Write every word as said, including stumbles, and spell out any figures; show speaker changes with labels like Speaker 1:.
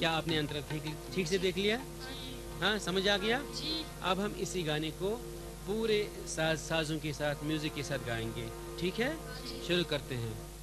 Speaker 1: क्या आपने अंतर ठीक ठीक से देख लिया? हाँ, समझ आ गया?
Speaker 2: जी।
Speaker 1: अब हम इसी गाने को पूरे साज साज़ों के साथ, म्यूज़िक के साथ गाएँगे, ठीक है?
Speaker 2: हाँ जी।
Speaker 1: शुरू करते हैं।